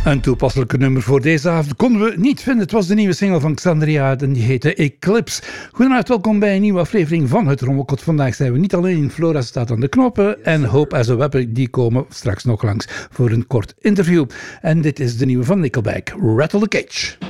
Een toepasselijke nummer voor deze avond konden we niet vinden. Het was de nieuwe single van Xandria en die heette Eclipse. Goedenavond, welkom bij een nieuwe aflevering van het Rommelkot. Vandaag zijn we niet alleen, Flora staat aan de knoppen en Hope as a Webber, die komen straks nog langs voor een kort interview. En dit is de nieuwe van Nickelback, Rattle the Cage.